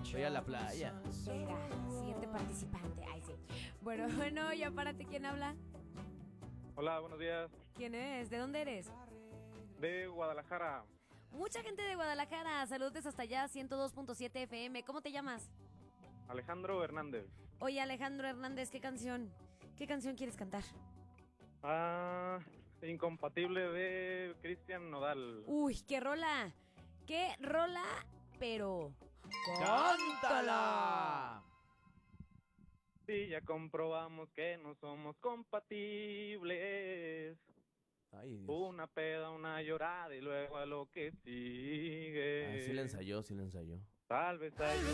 Voy a la playa. Venga, siguiente participante. Ay, sí. Bueno, ya párate. ¿Quién habla? Hola, buenos días. ¿Quién es? ¿De dónde eres? De Guadalajara. Mucha gente de Guadalajara. Saludos hasta allá, 102.7 FM. ¿Cómo te llamas? Alejandro Hernández. Oye, Alejandro Hernández, ¿qué canción quieres cantar? Incompatible de Cristian Nodal. Uy, qué rola, pero ¡Cántala! Sí, ya comprobamos que no somos compatibles. Ay, Dios. Una peda, una llorada y luego a lo que sigue. Sí la ensayó, sí la ensayó. Tal vez hay